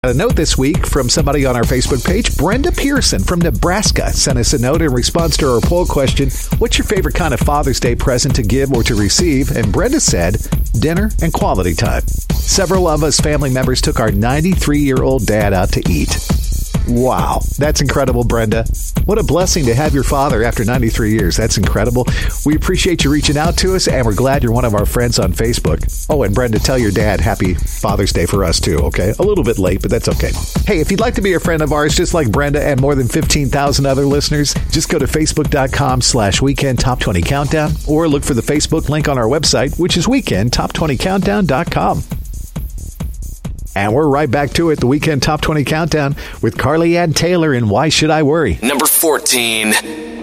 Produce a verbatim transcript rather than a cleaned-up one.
A note this week from somebody on our Facebook page. Brenda Pearson from Nebraska sent us a note in response to our poll question, what's your favorite kind of Father's Day present to give or to receive? And Brenda said, dinner and quality time. Several of us family members took our ninety-three-year-old dad out to eat. Wow, that's incredible, Brenda. What a blessing to have your father after ninety-three years. That's incredible. We appreciate you reaching out to us, and we're glad you're one of our friends on Facebook. Oh, and Brenda, tell your dad happy Father's Day for us, too, okay? A little bit late, but that's okay. Hey, if you'd like to be a friend of ours, just like Brenda and more than fifteen thousand other listeners, just go to facebook.com slash weekend top 20 countdown, or look for the Facebook link on our website, which is weekend top twenty countdown dot com. And we're right back to it, the Weekend Top twenty Countdown with Carly Ann Taylor and Why Should I Worry? Number fourteen.